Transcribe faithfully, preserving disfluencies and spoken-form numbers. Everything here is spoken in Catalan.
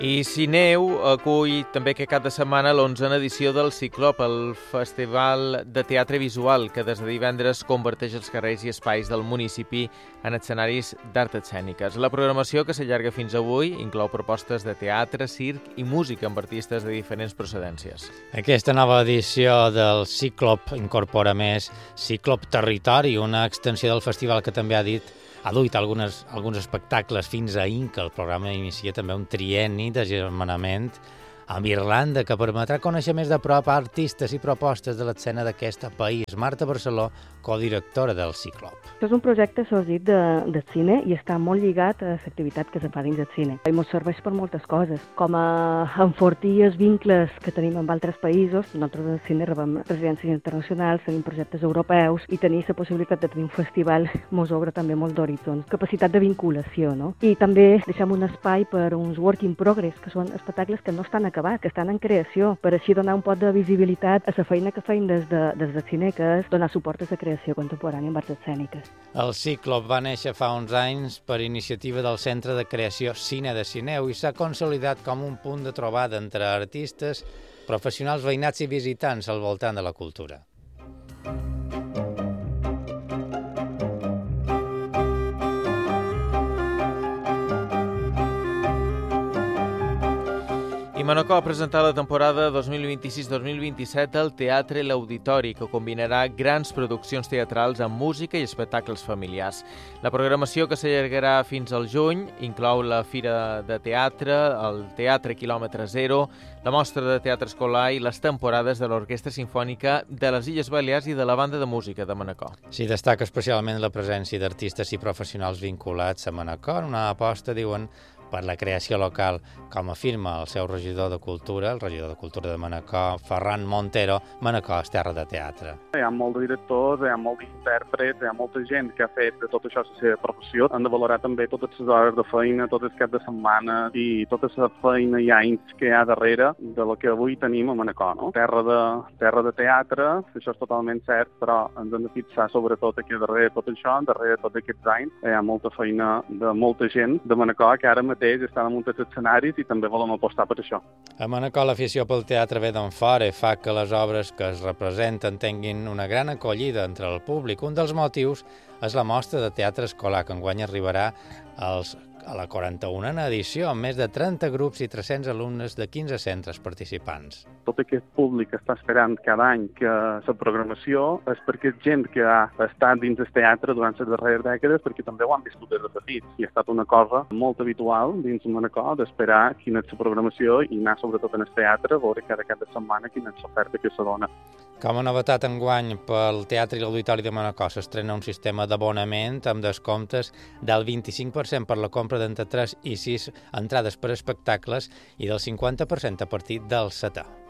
I Cineu acull també aquest cap de setmana l'onzena edició del Ciclop, el festival de teatre visual que des de divendres converteix els carrers i espais del municipi en escenaris d'art escèniques. La programació, que s'allarga fins avui, inclou propostes de teatre, circ i música amb artistes de diferents procedències. Aquesta nova edició del Ciclop incorpora més Ciclop Territori, una extensió del festival que també ha dit ha duit algunes, alguns espectacles fins ahir, que el programa inicia també un trienni de germanament amb Irlanda, que permetrà conèixer més de prop artistes i propostes de l'escena d'aquest país. Marta Barceló, codirectora del Ciclop. Això és un projecte sorgit de, de cine i està molt lligat a l'activitat que se fa dins del cine. I ens serveix per moltes coses, com a enfortir els vincles que tenim amb altres països. Nosaltres al cine rebem residències internacionals, tenim projectes europeus i tenir la possibilitat de tenir un festival ens obre també molt d'horitzons. Capacitat de vinculació, no? I també deixem un espai per uns work in progress, que són espectacles que no estan acabats, que estan en creació, per així donar un pot de visibilitat a la feina que feim des de, des de cine, que és donar suport a la creació contemporània en arts escèniques. El Ciclop va néixer fa uns anys per iniciativa del Centre de Creació Cine de Cineu i s'ha consolidat com un punt de trobada entre artistes, professionals, veïnats i visitants al voltant de la cultura. I Manacor ha presentat la temporada dos mil vint-i-sis dos mil vint-i-set al Teatre L'Auditori, que combinarà grans produccions teatrals amb música i espectacles familiars. La programació, que s'allargarà fins al juny, inclou la Fira de Teatre, el Teatre Quilòmetre Zero, la Mostra de Teatre Escolar i les temporades de l'Orquestra Simfònica de les Illes Balears i de la Banda de Música de Manacor. S'hi destaca especialment la presència d'artistes i professionals vinculats a Manacor, una aposta, diuen, per la creació local, com afirma el seu regidor de Cultura, el regidor de Cultura de Manacor, Ferran Montero. Manacor és terra de teatre. Hi ha molts directors, hi ha molts intèrprets, hi ha molta gent que ha fet de tot això la seva professió. Han de valorar també totes les hores de feina, tot el cap de setmana i tota la feina i anys que hi ha darrere de lo que avui tenim a Manacor, no? Terra de, terra de teatre, això és totalment cert, però ens hem de fixar sobretot aquí darrere tot això, darrere tots aquests anys. Hi ha molta feina de molta gent de Manacor que ara mateix estan muntats escenaris i també volem apostar per això. A Manacor l'afició pel teatre ve d'en fora i fa que les obres que es representen tinguin una gran acollida entre el públic. Un dels motius és la mostra de teatre escolar, que enguany arribarà als a la quaranta-unena edició, amb més de trenta grups i tres-cents alumnes de quinze centres participants. Tot aquest públic està esperant cada any que la programació és perquè és gent que ha estat dins del teatre durant les darreres dècades, perquè també ho han viscut des de petits. I ha estat una cosa molt habitual dins el Manacor d'esperar quina és la programació i anar sobretot en el teatre, veure cada cap de setmana quina és l'oferta que se dona. Com a novetat enguany, pel Teatre i l'Auditori de Manacor s'estrena un sistema d'abonament amb descomptes del vint-i-cinc per cent per la compra d'entre tres i sis entrades per espectacles i del cinquanta per cent a partir del setè.